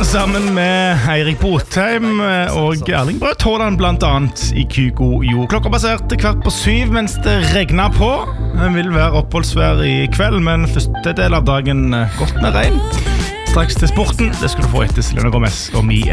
sammen med Eirik Botheim og Erling Braut Haaland blant annet i Kygo Jo. Klokka passerte 6:15 mens det regnet på. Det vil være oppholdsvær i kveld, men første del av dagen godt med regn. Straks til sporten, det skal du få etter Selena Gomez og Mi